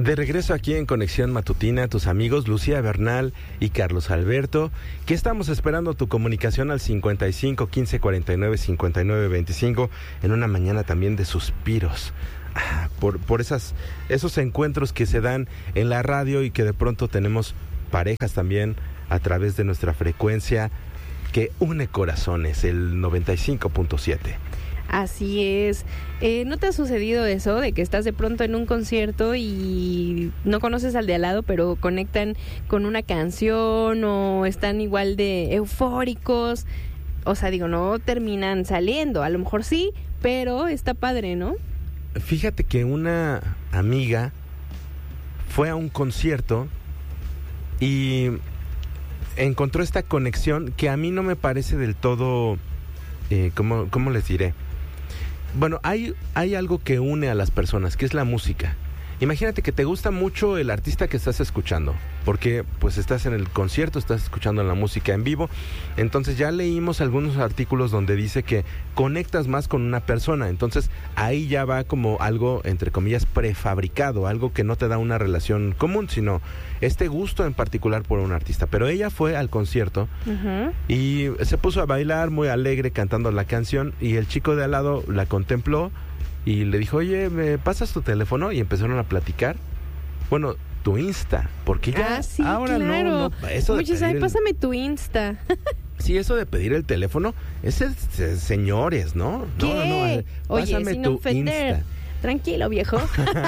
De regreso aquí en Conexión Matutina, tus amigos Lucía Bernal y Carlos Alberto, que estamos esperando tu comunicación al 55 15 49 59 25 en una mañana también de suspiros. Por esos encuentros que se dan en la radio y que de pronto tenemos parejas también a través de nuestra frecuencia que une corazones, el 95.7. Así es. ¿No te ha sucedido eso de que estás de pronto en un concierto y no conoces al de al lado, pero conectan con una canción o están igual de eufóricos? O sea, digo, no terminan saliendo, a lo mejor sí, pero está padre, ¿no? Fíjate que una amiga fue a un concierto y encontró esta conexión que a mí no me parece del todo, ¿cómo les diré? Bueno, hay algo que une a las personas, que es la música. Imagínate que te gusta mucho el artista que estás escuchando, porque pues estás en el concierto, estás escuchando la música en vivo. Entonces ya leímos algunos artículos donde dice que conectas más con una persona. Entonces ahí ya va como algo, entre comillas, prefabricado, algo que no te da una relación común, sino este gusto en particular por un artista. Pero ella fue al concierto y se puso a bailar muy alegre cantando la canción, y el chico de al lado la contempló y le dijo, oye, ¿me pasas tu teléfono? Y empezaron a platicar. Bueno, tu Insta, porque ya sí, ahora claro. no eso muchos, pásame tu Insta. Sí, eso de pedir el teléfono, ese es señores, ¿no? ¿Qué? No, pásame sin tu ofender. Insta. Tranquilo, viejo.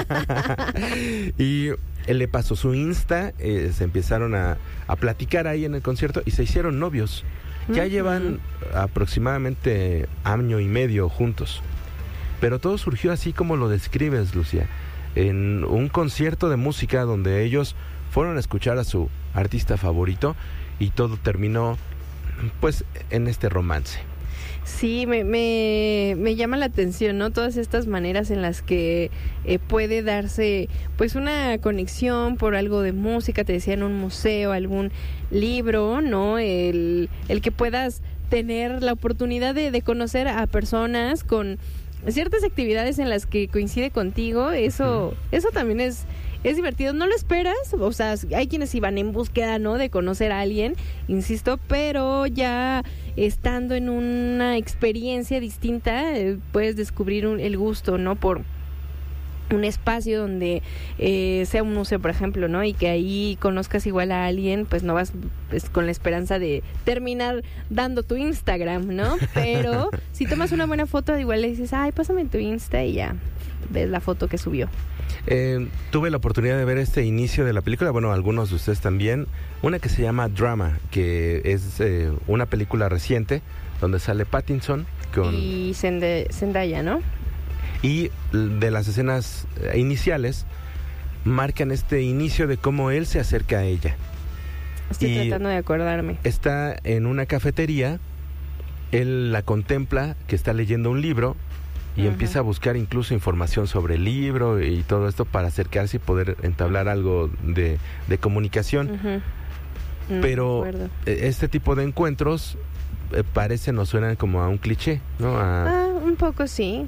Y él le pasó su Insta, se empezaron a platicar ahí en el concierto y se hicieron novios. Ya llevan aproximadamente año y medio juntos. Pero todo surgió así como lo describes, Lucía, en un concierto de música donde ellos fueron a escuchar a su artista favorito y todo terminó pues en este romance. Sí, me llama la atención, ¿no? Todas estas maneras en las que puede darse pues una conexión por algo de música, te decía, en un museo, algún libro, ¿no? El que puedas tener la oportunidad de conocer a personas con ciertas actividades en las que coincide contigo, eso también es divertido. No lo esperas, o sea, hay quienes iban en búsqueda, ¿no?, de conocer a alguien, insisto, pero ya estando en una experiencia distinta, puedes descubrir el gusto, ¿no?, por un espacio donde sea un museo, por ejemplo, ¿no? Y que ahí conozcas igual a alguien, pues no vas con la esperanza de terminar dando tu Instagram, ¿no? Pero si tomas una buena foto, igual le dices, ay, pásame tu Insta, y ya ves la foto que subió. Tuve la oportunidad de ver este inicio de la película, bueno, algunos de ustedes también, una que se llama Drama, que es una película reciente donde sale Pattinson y Zendaya, ¿no? Y de las escenas iniciales marcan este inicio de cómo él se acerca a ella. Estoy tratando de acordarme. Está en una cafetería, él la contempla, que está leyendo un libro, y empieza a buscar incluso información sobre el libro y todo esto para acercarse y poder entablar algo de comunicación. Pero este tipo de encuentros parecen o suenan como a un cliché, ¿no? Un poco sí.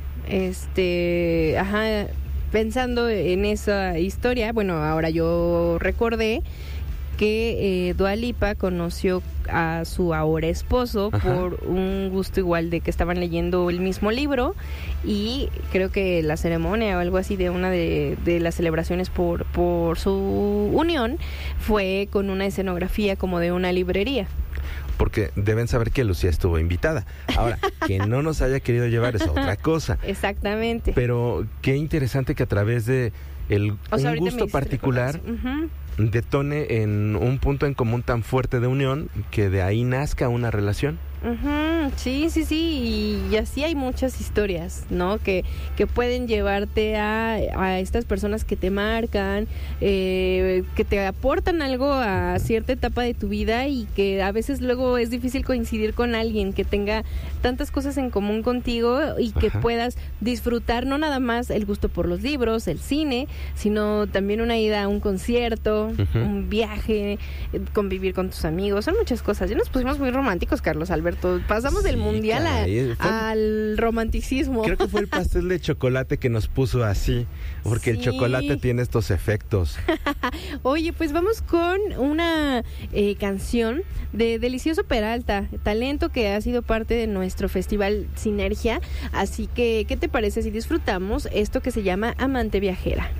Pensando en esa historia, bueno, ahora yo recordé que Dua Lipa conoció a su ahora esposo por un gusto igual de que estaban leyendo el mismo libro, y creo que la ceremonia o algo así de una de las celebraciones por su unión fue con una escenografía como de una librería. Porque deben saber que Lucía estuvo invitada. Ahora, que no nos haya querido llevar es otra cosa. Exactamente. Pero qué interesante que a través de un gusto particular detone en un punto en común tan fuerte de unión, que de ahí nazca una relación. Sí, y así hay muchas historias, ¿no? Que pueden llevarte a estas personas que te marcan, que te aportan algo a cierta etapa de tu vida, y que a veces luego es difícil coincidir con alguien que tenga tantas cosas en común contigo y que puedas disfrutar no nada más el gusto por los libros, el cine, sino también una ida a un concierto, un viaje, convivir con tus amigos. Son muchas cosas. Ya nos pusimos muy románticos, Carlos Alberto. Alberto. Pasamos del mundial al romanticismo. Creo que fue el pastel de chocolate que nos puso así, porque el chocolate tiene estos efectos. Oye, pues vamos con una canción de Delicioso Peralta, talento que ha sido parte de nuestro festival Sinergia. Así que, ¿qué te parece si disfrutamos esto que se llama Amante Viajera?